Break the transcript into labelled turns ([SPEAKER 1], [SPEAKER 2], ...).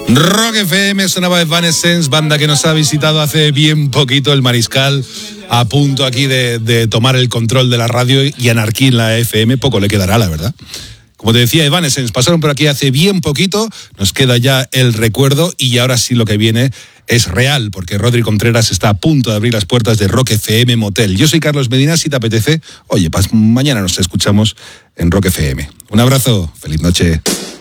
[SPEAKER 1] Rock FM, sonaba Evanescence, banda que nos ha visitado hace bien poquito. El Mariscal a punto aquí de tomar el control de la radio y anarquía en la FM, poco le quedará, la verdad. Como te decía, Evanescence pasaron por aquí hace bien poquito, nos queda ya el recuerdo y ahora sí lo que viene es real, porque Rodri Contreras está a punto de abrir las puertas de Rock FM Motel. Yo soy Carlos Medina, si te apetece, oye, mañana nos escuchamos en Rock FM. Un abrazo, feliz noche.